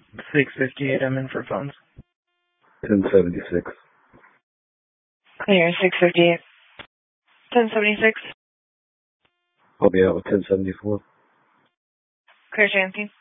658, I'm in for phones. 1076. Clear, 658. 1076. I'll be out with 1074. Clear, Jancy.